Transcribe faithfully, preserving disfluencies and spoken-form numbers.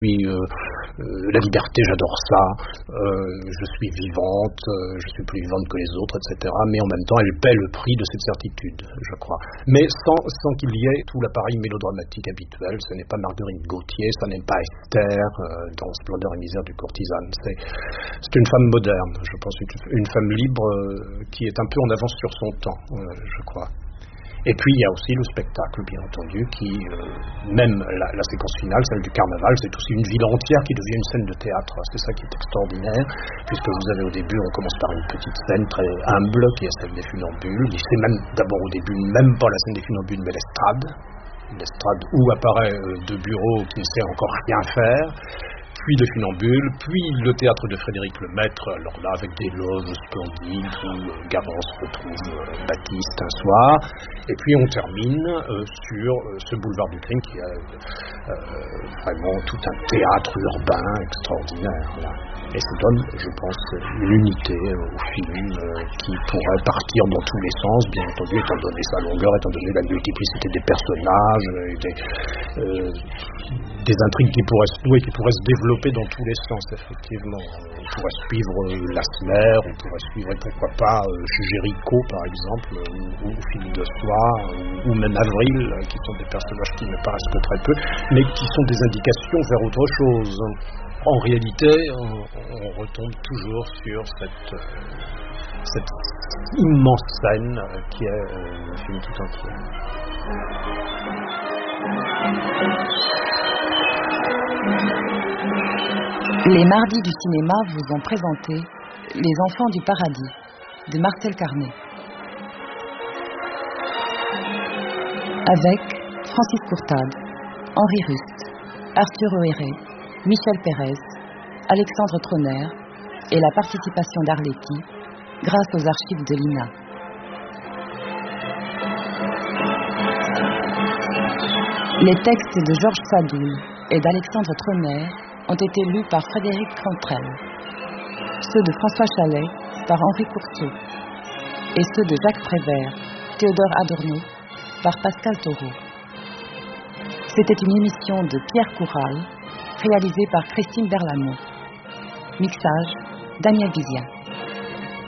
suis euh, euh, la liberté, j'adore ça, euh, je suis vivante, euh, je suis plus vivante que les autres, et cetera. Mais en même temps, elle paie le prix de cette certitude, je crois. Mais sans, sans qu'il y ait tout l'appareil mélodramatique habituel. Ce n'est pas Marguerite Gauthier, ce n'est pas Esther euh, dans Splendeur et misère du courtisan. C'est, c'est une femme moderne, je pense, une, une femme libre euh, qui est un peu en avance sur son temps, euh, je crois. Et puis il y a aussi le spectacle, bien entendu, qui, euh, même la, la séquence finale, celle du carnaval, c'est aussi une ville entière qui devient une scène de théâtre. C'est ça qui est extraordinaire, puisque vous avez au début, on commence par une petite scène très humble, qui est celle des funambules. C'est même d'abord au début, même pas la scène des funambules, mais l'estrade. L'estrade où apparaît euh, De Bureau qui ne sait encore rien faire. Puis les funambules, puis le théâtre de Frédéric Lemaître, alors là avec des loges splendides où euh, Garance retrouve euh, Baptiste un soir, et puis on termine euh, sur euh, ce boulevard du crime qui est euh, vraiment tout un théâtre urbain extraordinaire. Là. Et ça donne, je pense, l'unité euh, au film euh, qui pourrait partir dans tous les sens, bien entendu, étant donné sa longueur, étant donné la multiplicité des personnages, et des, euh, des intrigues qui pourraient, oui, qui pourraient se développer dans tous les sens, effectivement. On pourrait suivre euh, Lasmer, on pourrait suivre, pourquoi pas, euh, Géricault, par exemple, ou, ou Philippe de Soie, ou, ou même Avril, euh, qui sont des personnages qui ne paraissent que très peu, mais qui sont des indications vers autre chose. En réalité, on, on retombe toujours sur cette, euh, cette immense scène euh, qui est euh, le film tout entier. Les mardis du cinéma vous ont présenté Les Enfants du Paradis de Marcel Carné. Avec Francis Courtade, Henri Rust, Arthur Oéré, Michel Pérez, Alexandre Troner et la participation d'Arletty grâce aux archives de l'I N A. Les textes de Georges Sadoul et d'Alexandre Troner ont été lus par Frédéric Cantrell, ceux de François Chalet par Henri Courceau et ceux de Jacques Prévert, Théodore Adorno par Pascal Taureau. C'était une émission de Pierre Coural, réalisée par Christine Berlamont. Mixage, Daniel Vizia.